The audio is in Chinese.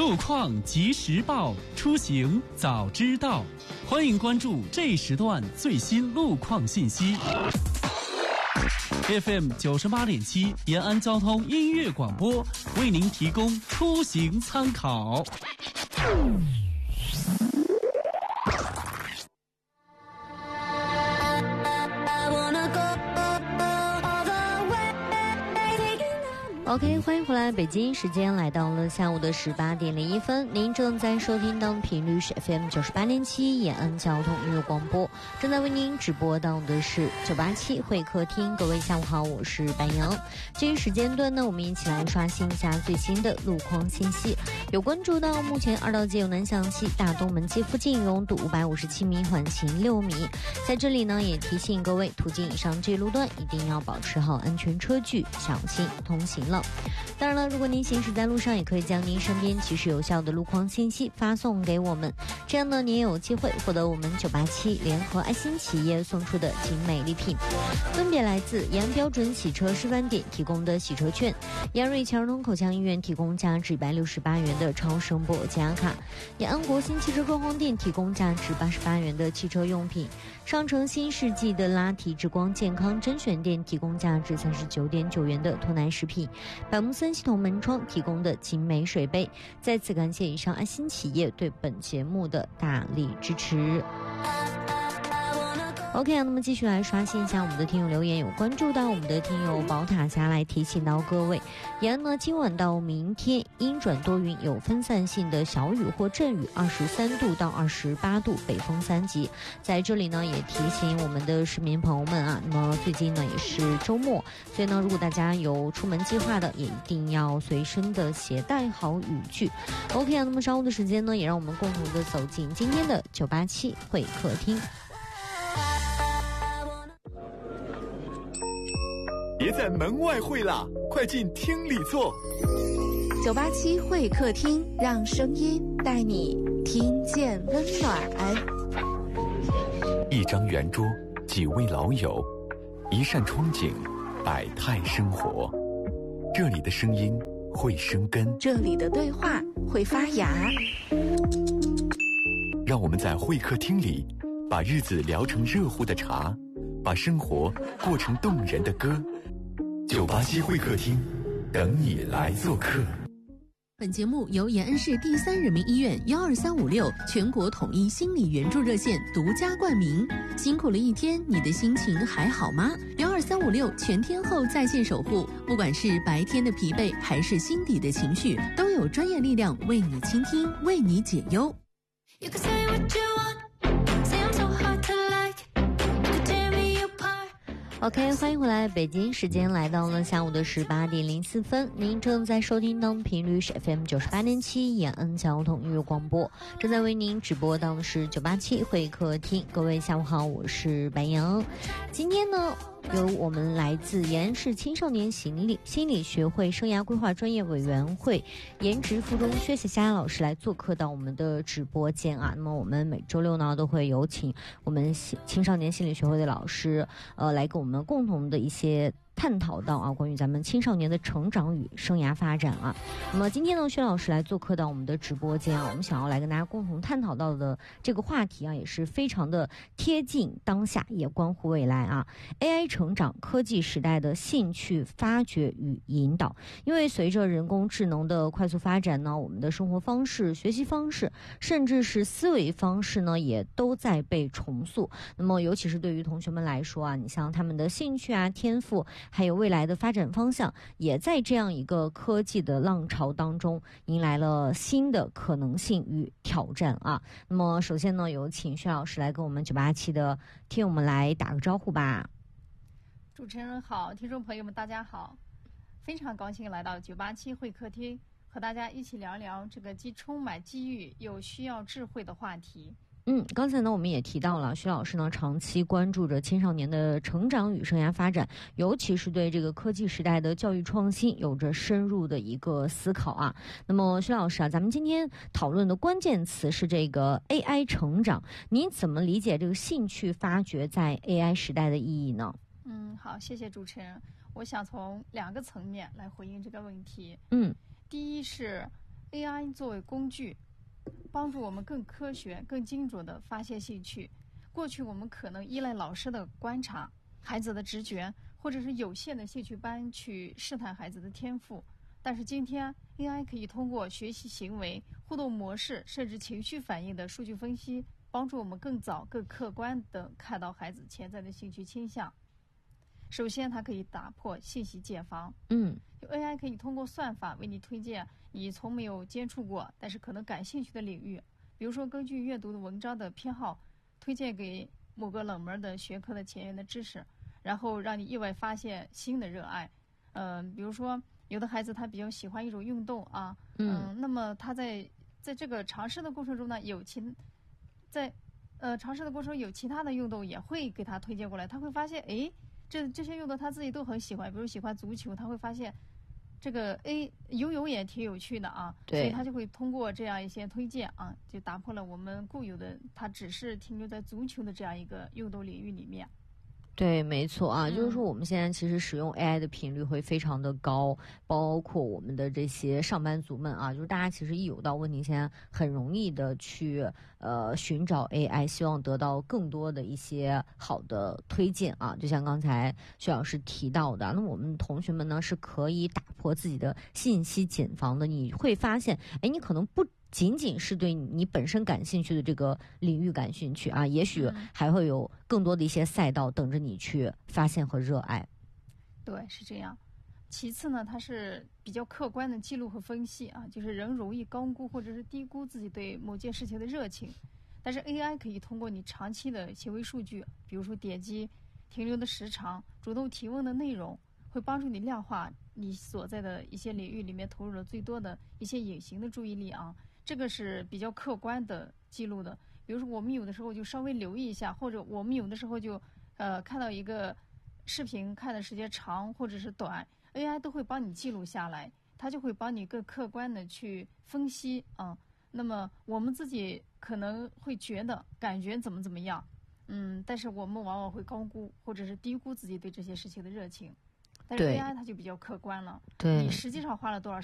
路况及时报，出行早知道。欢迎关注这时段最新路况信息。FM 98.7延安交通音乐广播为您提供出行参考。 OK， 欢迎回来，北京时间来到了下午的18:01，您正在收听到的频率是 FM 98.7延安交通音乐广播，正在为您直播到的是987会客厅。各位下午好，我是白杨。这一时间段呢，我们一起来刷新一下最新的路况信息。有关注到目前2道街有南向西大东门街附近拥堵557米，缓行6米。在这里呢，也提醒各位途经以上这一路段一定要保持好安全车距，小心通行了。当然了，如果您行驶在路上，也可以将您身边及时有效的路况信息发送给我们，这样呢，您也有机会获得我们987联合爱心企业送出的精美礼品，分别来自延安标准洗车示范点提供的洗车券，延安瑞奇儿童口腔医院提供价值168元的超声波健康卡，延安国新汽车装潢店提供价值88元的汽车用品，上城新世纪的拉提之光健康甄选店提供价值39.9元的脱奶食品，百慕森系统门窗提供的精美水杯。再次感谢以上爱心企业对本节目的大力支持。OK 那么继续来刷新一下我们的听友留言，有关注到我们的听友宝塔侠来提醒到各位，延安呢今晚到明天阴转多云，有分散性的小雨或阵雨，23度到28度，北风3级。在这里呢也提醒我们的市民朋友们啊，那么最近呢也是周末，所以呢如果大家有出门计划的，也一定要随身的携带好雨具。OK 那么稍后的时间呢，也让我们共同的走进今天的987会客厅。 别在门外会啦，快进厅里坐。 987会客厅，让声音带你听见温暖。 一张圆桌，几位老友，一扇窗景，百态生活。这里的声音会生根， 这里的对话会发芽。 让我们在会客厅里，把日子聊成热乎的茶，把生活过成动人的歌。987会客厅，等你来做客。 本节目由延安市第3人民医院12356全国统一心理援助热线独家冠名。辛苦了一天，你的心情还好吗？12356全天候在线守护，不管是白天的疲惫还是心底的情绪，都有专业力量为你倾听，为你解忧。You can say what you want, say I'm so hard to like, you can tear me apart. OK， 欢迎回来，北京时间来到了下午的18:04，您正在收听到的频率是 FM 98.7延安交通音乐广播，正在为您直播到的是987会客厅。各位下午好，我是白杨。今天呢，由我们来自延安市青少年心理学会生涯规划专业委员会颜值附中薛喜佳老师来做客到我们的直播间啊。那么我们每周六呢，都会有请我们青少年心理学会的老师来跟我们共同的一些探讨到啊，关于咱们青少年的成长与生涯发展啊。那么今天呢，薛老师来做客到我们的直播间啊，我们想要来跟大家共同探讨到的这个话题啊，也是非常的贴近当下，也关乎未来啊。AI 成长科技时代的兴趣发掘与引导，因为随着人工智能的快速发展呢，我们的生活方式、学习方式，甚至是思维方式呢，也都在被重塑。那么尤其是对于同学们来说啊，你像他们的兴趣啊、天赋，还有未来的发展方向，也在这样一个科技的浪潮当中迎来了新的可能性与挑战啊。那么首先呢，有请薛老师来跟我们987的听友们来打个招呼吧。 主持人好，听众朋友们大家好，非常高兴来到987会客厅，和大家一起聊聊这个既充满机遇又需要智慧的话题。 刚才呢我们也提到了，薛老师呢长期关注着青少年的成长与生涯发展，尤其是对这个科技时代的教育创新有着深入的一个思考啊。那么薛老师啊，咱们今天讨论的关键词是这个 AI 成长，您怎么理解这个兴趣发掘在 AI 时代的意义呢？ 好，谢谢主持人。我想从2个层面来回应这个问题。 嗯， 第一是 AI 作为工具，帮助我们更科学、更精准地发现兴趣。过去我们可能依赖老师的观察、孩子的直觉，或者是有限的兴趣班去试探孩子的天赋。但是今天 AI 可以通过学习行为、互动模式，甚至情绪反应的数据分析，帮助我们更早、更客观地看到孩子潜在的兴趣倾向。首先，它可以打破信息茧房。AI 可以通过算法为你推荐你从没有接触过，但是可能感兴趣的领域。比如说，根据阅读的文章的偏好，推荐给某个冷门的学科的前沿的知识，然后让你意外发现新的热爱。比如说，有的孩子他比较喜欢一种运动啊，那么他在这个尝试的过程中呢，尝试的过程中有其他的运动也会给他推荐过来，他会发现，哎，这些运动他自己都很喜欢，比如喜欢足球，他会发现这个游泳也挺有趣的啊，所以他就会通过这样一些推荐啊，就打破了我们固有的他只是停留在足球的这样一个运动领域里面。 对，没错啊，就是说我们现在其实使用 AI 的频率会非常的高，包括我们的这些上班族们啊，就是大家其实一有到问题，现在很容易的去寻找 AI， 希望得到更多的一些好的推荐啊。就像刚才薛老师提到的，那我们同学们呢是可以打破自己的信息茧房的。你会发现，哎，你可能不仅仅是对你本身感兴趣的这个领域感兴趣啊，也许还会有更多的一些赛道等着你去发现和热爱。 对，是这样。其次呢，它是比较客观的记录和分析啊，就是人容易高估或者是低估自己对某件事情的热情，但是 AI 可以通过你长期的行为数据，比如说点击、停留的时长、主动提问的内容，会帮助你量化你所在的一些领域里面投入了最多的一些隐形的注意力啊。这个是比较客观的记录的。比如说我们有的时候就稍微留意一下，或者我们有的时候就看到一个视频看的时间长或者是短， AI 都会帮你记录下来，它就会帮你更客观的去分析啊。那么我们自己可能会觉得感觉怎么样，但是我们往往会高估或者是低估自己对这些事情的热情。但是 AI 它就比较客观了，你实际上花了多少